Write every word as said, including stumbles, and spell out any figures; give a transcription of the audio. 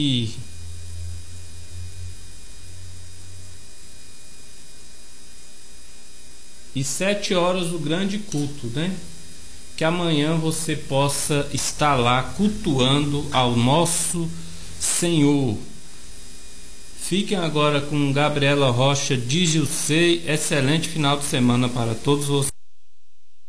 E e sete horas o grande culto, né? Que amanhã você possa estar lá cultuando ao nosso Senhor. Fiquem agora com Gabriela Rocha de Gilcei. Excelente final de semana para todos vocês.